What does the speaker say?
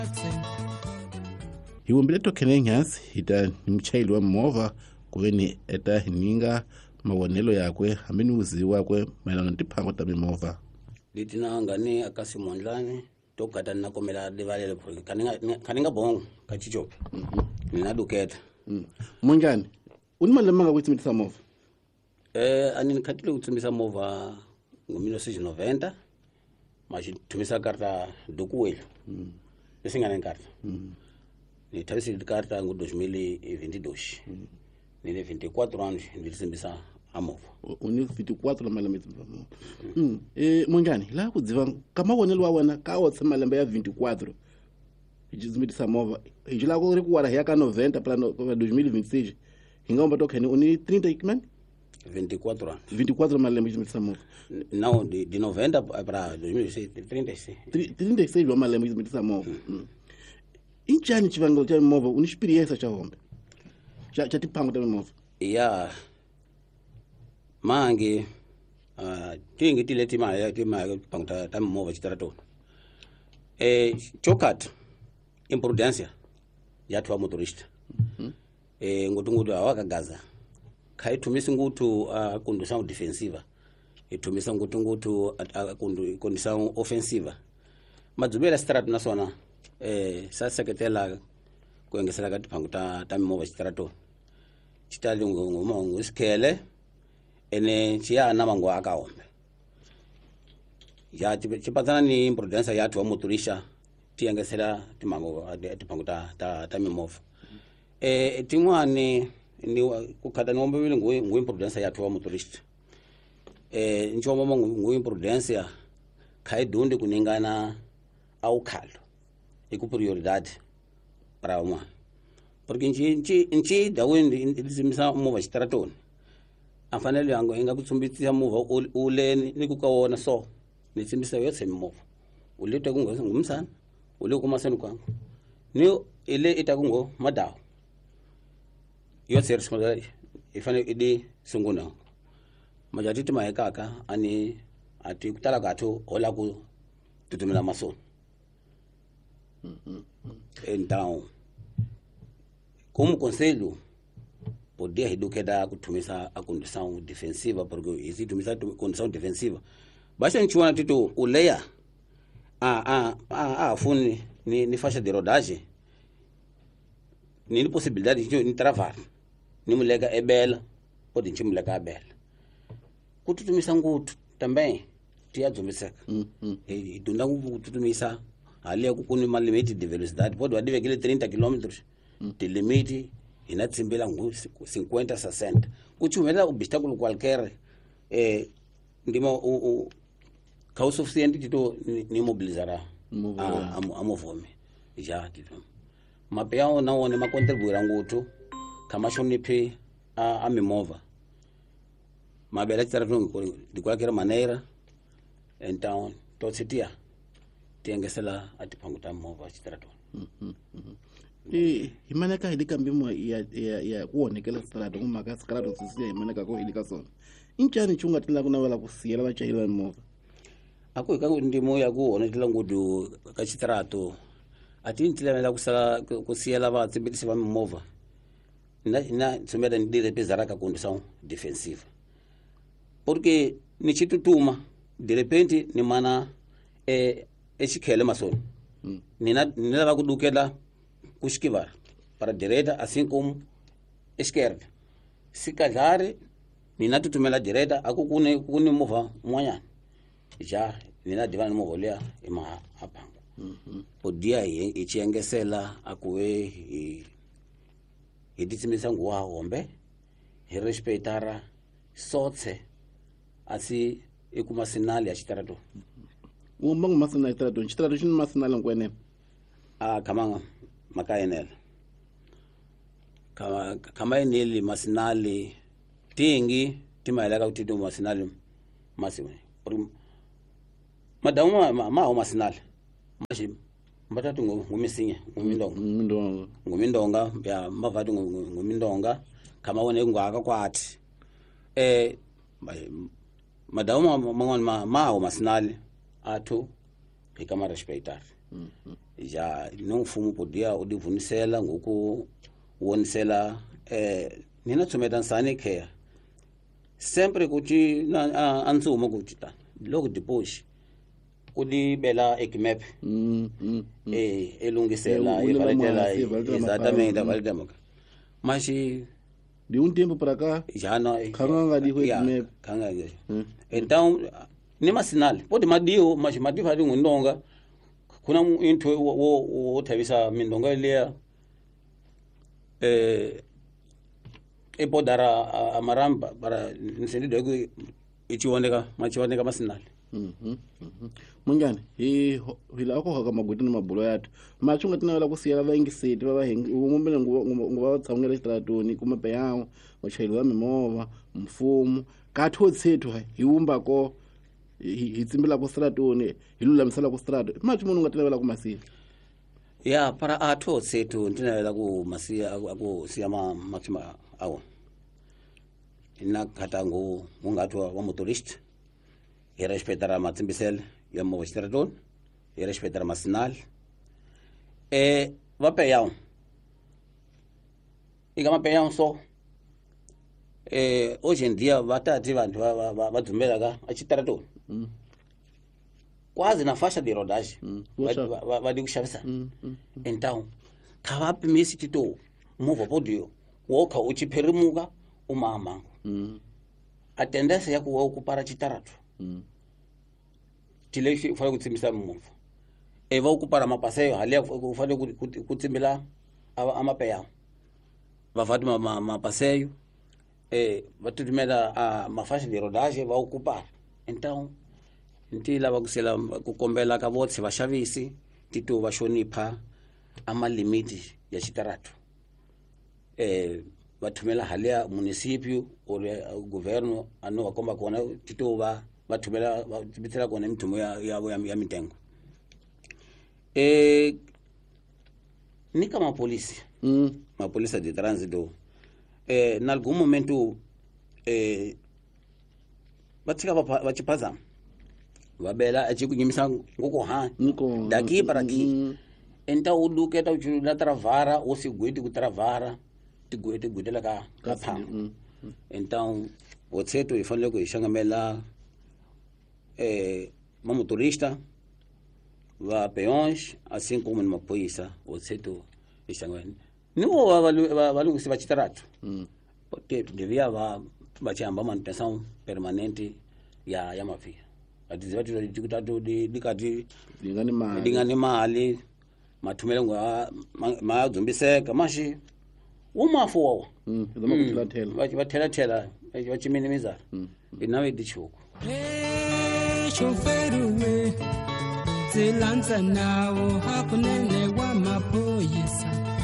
Hiwombile tokhene nyasi hita nimchayili wa mmova kweni eta hininga mawonelo yakwe hamini uzi wakwe mailano tiphango ta mimova. Litina ngani akasi mondlani tokata nakomela devalele kaninga bongo kachichope. Ninaduketa. Munjani unimale manga kutsimitisa mova? Ani nikatile kutsimitisa mova ngo-1990 maji tumisa karta dokuwelo. Lesingana karta. Ni tavisi karta ngo-2022. Nile 24 anos ndilisimbisa amova. Uni 24 malembe amova. Munjani la kudziva kama wonelo wawana kawotse malembe ya 24 ichizimitisa amova ichila kuri kuwara yaka 90 plano 2026 hingaomba tokhene uni 30 ikman 24 malembe ichizimitisa amova. Não, de 90 para 2036. 36 wa malembe ichizimitisa amova. Inchani chivangelo cha mova uni experience cha hombe cha tiphango ta mova. Ya mangi tingi tileti maya pangta ta mova chitarato. Chokat imprudência yathu motorista. Ngutungutu awakagaza kaitumisa ngutu condução defensiva itumisa ngutungutu condução ofensiva madzubela strato nasona sa seketela kuengesela kati phangu ta mova chitarato chitali ngomongo iskele ene chiyana mango akaombe ya chipatsana ni imprudência yathu motorista tiengesela timango tiphangu ta mimova. Timwani ni kukata nombe wile ngwe imprudência yathu motorista. Nchomba ngwe imprudência kai donde kuningana au khalo iku prioridade para uma porque nchi dawendi ndizimisa mova chitaratoni afanele yango inga kutsumbitsa mova ule nikukawona so nitsimisa yotse mova ulete kungoza ngumsana ule kumasenu kwangu ni ile itakungo madawo yotse responsibility ifane ide sunguna majatiti maekaka ani ati kutala gato hola ku tutumela maso. Então como conselho poder educar kutumisa a condição defensiva porque existe tumisa condição defensiva basta nchiwana tito uleya fune ni faixa de rodagem ni possibilidade de travar ni mulega ebela pode nchimulega ebela kututumisa ngutu também tiadzumiseka idunda kututumisa ali kukuni ma limite de velocidade pode wadive kile 30 km de limite inatsimbela 50 60 kuchumela obstáculo qualquer ndimo ka suficiente tito ni mobilizará a movome já tito mapeao na one ma contribuira ngutu kama shonipe a mimova mabela tsarato de qualquer maneira então totsitia tiengesela atiphangu ta mova chitarato. Himaneka hilika mbimo ya kuonekela strato kumaka strato sisiya himaneka ko hilika sona inchani chunga tila kunawela kusiyela bachayila mova ako ikangu ndimo ya kuonekela ngudu ka chitarato ati ntilemela kusala kusiyela ba tsimbitsi ba mova na tsumela ndile pezara ka condição defensiva porque ni chitutuma de repente ni mana echikhele masoni nina va kudukela kushikivara para direita assim como esquerda sikadlare nina tutumela direita akukune mova mwanyana ja nina divana mova lea ima apango podia ichiengesela akuwe iditsimisa nguwa hombe respetara sotse asi ikumasinali ya chitarato. Umbang masinali chitarato. Chitarato shini masinali ngwene? Kama makaenel. Kama eneli masinali tingi tima ilaka utitu masinali masiwe. Madamu mao masinali. Mashi mbatatu ngumisinye ngumindonga ya mavatu ngumindonga kama wone ngwaka kwati. Madamu mangoni mao masinali atu ikama respeitar ja nomfumo podia udivunisela ngoku wonisela nina tsumeta nsani care sempre kuti antsuma kuti ta loko dipush kudi bela ekmap elungisela ivaletela exatamente valida maka mas de um tempo para cá já não kanga di ekmap então nima sinal pode madio mas madio vali ngundonga kuna into wo thavisa mindonga leya epodara amaramba para nsendido ku ichioneka masinal Mungani hila ko haka magudini mabulo yathu machunga tinawela kusiyela vaingiseti umumbele nguva tsaungela xitratoni kuma peyawo vachayeli va mimova mfumo katho tsethu hiumba ko hi tsimbela ko stratoni hi lulamisela ko strato mathi munhu nga tinawela ku masiya ya para atho tsethu tinawela ku masiya ako siyama maxima awo ina khatango mungathwa wa motorist e respeitar matsimbisele ya mo stratoni e respeitar masinal va peyawo igama peyawo so hoje em dia vatati vantu va dzumela ka achitratoni quase na faixa de rodagem vai de kuxavisa então tava pimisi tito mova podio woka uchiperimuka umama a tendência ya ku ocupar chitarato tilexi fala kutsimbisa mova va ocupar mapaseio ali fala kutsimbila amapeya va vati mapaseio va tutumela a mafaixa de rodagem va ocupar então nti lava kusela kukombela ka votsi vaxavisi tito va xonipha amalimiti ya xitarato va thumela halia municipio or governo ano va komba kona tito va thumela va tibitela kona mithumo ya mitengo nika mapolisi de trânsito em algum momento va tshika va chiphazama vabela achikunyimisa ngoko daqui para aqui então o duque tá na travara ou segui ku travara tigwetela ka phango então você tu ifanele ku xangamela motorista va peões assim como numa polícia você tu xangamela não valu se batitarato porque devia va chamba manutenção permanente ya mafia atiziva tikutatu dikati dingani mali mathumele maadzumbiseka mashi umafo wawa vathelathela vachiminimizana inawe dichuku shoferuwe zilanza nawo hakunene wa mapoyisa